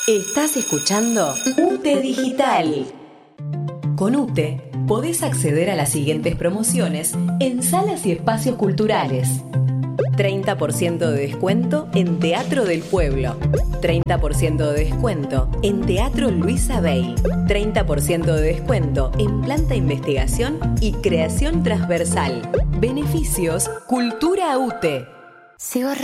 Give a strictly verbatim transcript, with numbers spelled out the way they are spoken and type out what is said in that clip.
Estás escuchando UTE Digital. Con UTE podés acceder a las siguientes promociones en salas y espacios culturales. treinta por ciento de descuento en Teatro del Pueblo. treinta por ciento de descuento en Teatro Luisa Bey. treinta por ciento de descuento en Planta Investigación y Creación Transversal. Beneficios Cultura UTE. Sigo